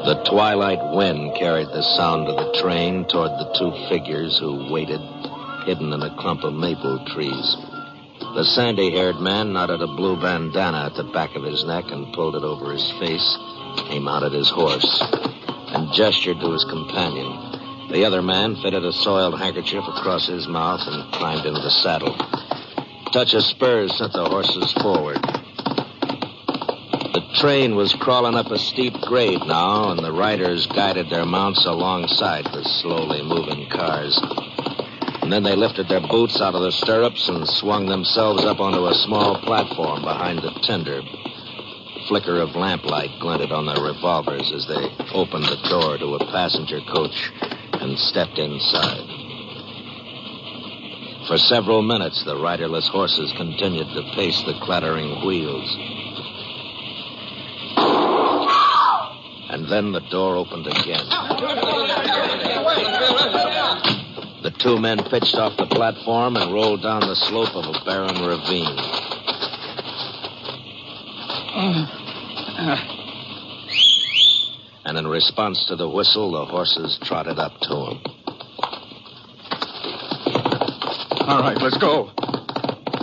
The twilight wind carried the sound of the train toward the two figures who waited, hidden in a clump of maple trees. The sandy-haired man knotted a blue bandana at the back of his neck and pulled it over his face. He mounted his horse and gestured to his companion. The other man fitted a soiled handkerchief across his mouth and climbed into the saddle. A touch of spurs sent the horses forward. The train was crawling up a steep grade now, and the riders guided their mounts alongside the slowly moving cars. And then they lifted their boots out of the stirrups and swung themselves up onto a small platform behind the tender. Flicker of lamplight glinted on their revolvers as they opened the door to a passenger coach and stepped inside. For several minutes, the riderless horses continued to pace the clattering wheels. And then the door opened again. The two men pitched off the platform and rolled down the slope of a barren ravine. And in response to the whistle, the horses trotted up to him. All right, let's go.